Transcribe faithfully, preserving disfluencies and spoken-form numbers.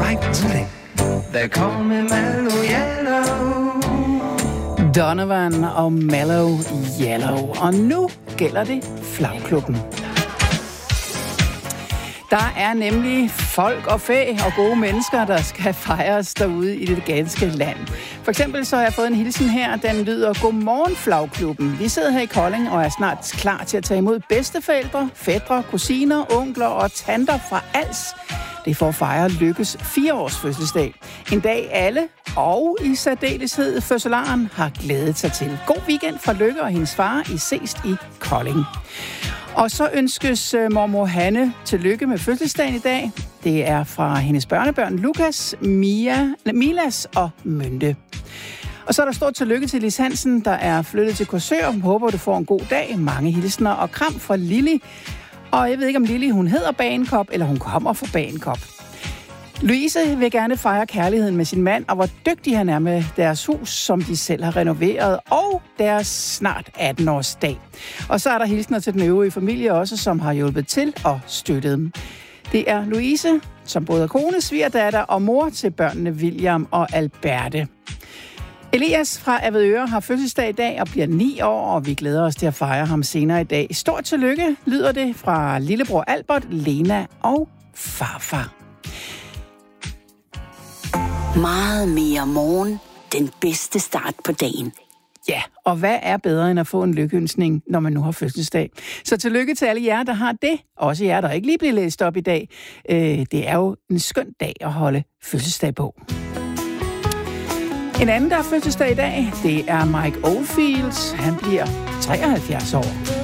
like to lick. They call me Mellow Yellow. Donovan og Mellow Yellow. Og nu gælder det Flagklubben. Der er nemlig folk og fæ og gode mennesker, der skal fejres derude i det ganske land. For eksempel så har jeg fået en hilsen her, den lyder: Godmorgen Flagklubben. Vi sidder her i Kolding og er snart klar til at tage imod bedsteforældre, fætre, kusiner, onkler og tanter fra Als. Det er for at fejre Lykkes fire års fødselsdag. En dag alle, og i særdeleshed fødselaren, har glædet sig til. God weekend fra Lykke og hendes far i Seest i Kolding. Og så ønskes mormor Hanne tillykke med fødselsdagen i dag. Det er fra hendes børnebørn Lukas, Mia, Milas og Mynte. Og så er der stort tillykke til Lis Hansen, der er flyttet til Korsør. Håber, du får en god dag. Mange hilsner og kram fra Lili. Og jeg ved ikke, om Lili hun hedder Bagenkop, eller hun kommer fra Bagenkop. Louise vil gerne fejre kærligheden med sin mand, og hvor dygtig han er med deres hus, som de selv har renoveret, og deres snart atten-årsdag. Og så er der hilsner til den øvrige familie også, som har hjulpet til og støttet dem. Det er Louise, som både er kone, svigerdatter og mor til børnene William og Alberte. Elias fra Avedøre har fødselsdag i dag og bliver ni år, og vi glæder os til at fejre ham senere i dag. Stort tillykke lyder det fra lillebror Albert, Lena og farfar. Meget mere morgen. Den bedste start på dagen. Ja, og hvad er bedre end at få en lykkeønsning, når man nu har fødselsdag? Så tillykke til alle jer, der har det. Også jer, der ikke lige bliver læst op i dag. Det er jo en skøn dag at holde fødselsdag på. En anden, der har fødselsdag i dag, det er Mike Oldfield. Han bliver treoghalvfjerds år.